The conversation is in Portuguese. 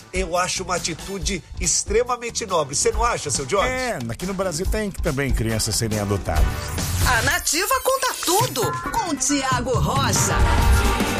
eu acho uma atitude extremamente nobre. Você não acha, seu Jorge? Aqui no Brasil tem também crianças serem adotadas. A Nativa conta tudo com Tiago Rocha.